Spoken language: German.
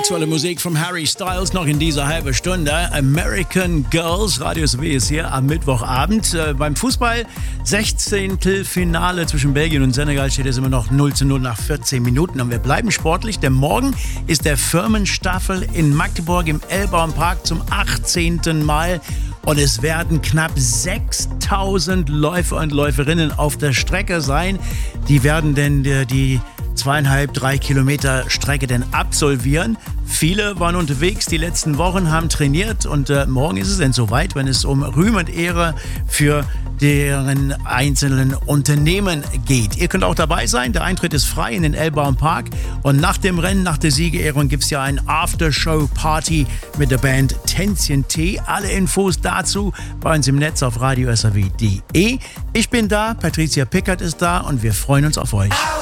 Aktuelle Musik von Harry Styles noch in dieser halben Stunde. American Girls, Radio SW ist hier am Mittwochabend. Beim Fußball 16. Finale zwischen Belgien und Senegal steht es immer noch 0:0 nach 14 Minuten. Und wir bleiben sportlich, denn morgen ist der Firmenstaffel in Magdeburg im Elbauernpark zum 18. Mal. Und es werden knapp 6.000 Läufer und Läuferinnen auf der Strecke sein. Die werden denn die 2,5-3 Kilometer Strecke denn absolvieren. Viele waren unterwegs die letzten Wochen, haben trainiert und morgen ist es denn soweit, wenn es um Ruhm und Ehre für deren einzelnen Unternehmen geht. Ihr könnt auch dabei sein, der Eintritt ist frei in den Elbauernpark und nach dem Rennen, nach der Siegerehrung gibt es ja ein Aftershow-Party mit der Band Tänzchen T. Alle Infos dazu bei uns im Netz auf radiosw.de. Ich bin da, Patricia Pickert ist da und wir freuen uns auf euch.